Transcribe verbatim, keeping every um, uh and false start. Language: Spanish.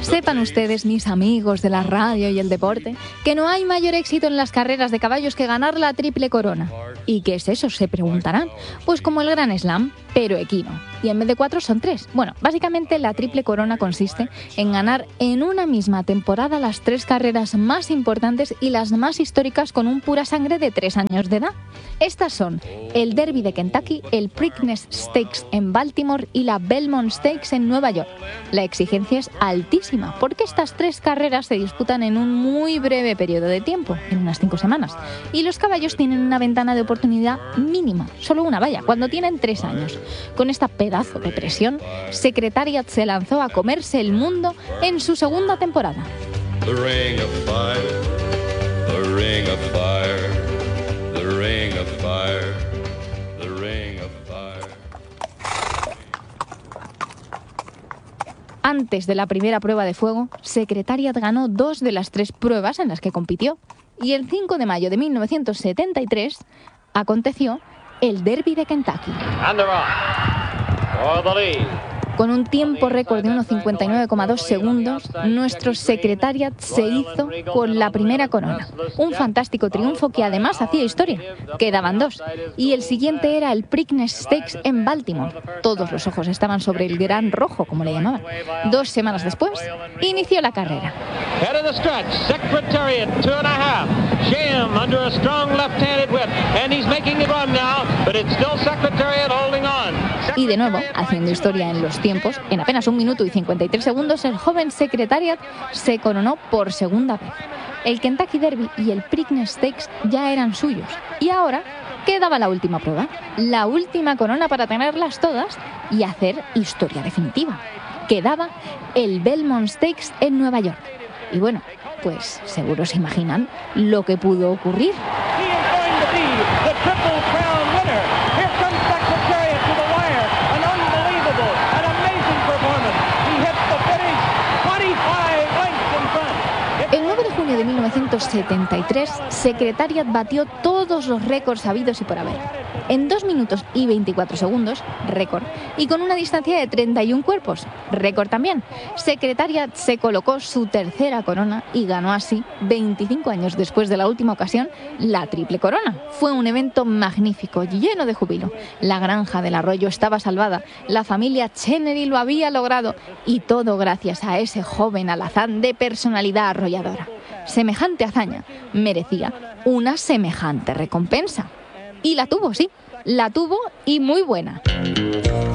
Sepan ustedes, mis amigos de la radio y el deporte, que no hay mayor éxito en las carreras de caballos que ganar la triple corona. ¿Y qué es eso?, se preguntarán. Pues como el Gran Slam, pero equino. Y en vez de cuatro son tres. Bueno, básicamente la triple corona consiste en ganar en una misma temporada las tres carreras más importantes y las más históricas con un pura sangre de tres años de edad. Estas son el Derby de Kentucky, el Preakness Stakes en Baltimore y la Belmont Stakes en Nueva York. La exigencia es altísima porque estas tres carreras se disputan en un muy breve periodo de tiempo, en unas cinco semanas. Y los caballos tienen una ventana de oportunidad mínima, solo una valla, cuando tienen tres años. Con esta pedazo de presión, Secretariat se lanzó a comerse el mundo en su segunda temporada. The ring of fire, the ring of fire, the ring of fire, the ring of fire. Antes de la primera prueba de fuego, Secretariat ganó dos de las tres pruebas en las que compitió. Y el cinco de mayo de mil novecientos setenta y tres aconteció el Derby de Kentucky. Con un tiempo récord de uno cincuenta y nueve coma dos segundos, nuestro Secretariat se hizo con la primera corona. Un fantástico triunfo que además hacía historia. Quedaban dos. Y el siguiente era el Preakness Stakes en Baltimore. Todos los ojos estaban sobre el Gran Rojo, como le llamaban. Dos semanas después, inició la carrera. Head of the stretch, Secretariat, two and a half. Sham under a strong left-handed whip, and he's making the run now, but it's still Secretariat holding on. Y de nuevo, haciendo historia en los tiempos, en apenas un minuto y cincuenta y tres segundos, el joven Secretariat se coronó por segunda vez. El Kentucky Derby y el Preakness Stakes ya eran suyos. Y ahora quedaba la última prueba, la última corona para tenerlas todas y hacer historia definitiva. Quedaba el Belmont Stakes en Nueva York. Y bueno, pues seguro se imaginan lo que pudo ocurrir. El nueve de junio de mil novecientos setenta y tres, Secretariat batió todos los récords habidos y por haber. En dos minutos y veinticuatro segundos, récord, y con una distancia de treinta y un cuerpos, récord también. Secretariat se colocó su tercera corona y ganó así, veinticinco años después de la última ocasión, la triple corona. Fue un evento magnífico, lleno de júbilo. La granja del arroyo estaba salvada, la familia Chenery lo había logrado, y todo gracias a ese joven alazán de personalidad arrolladora. Semejante hazaña merecía una semejante recompensa. Y la tuvo, sí, la tuvo y muy buena.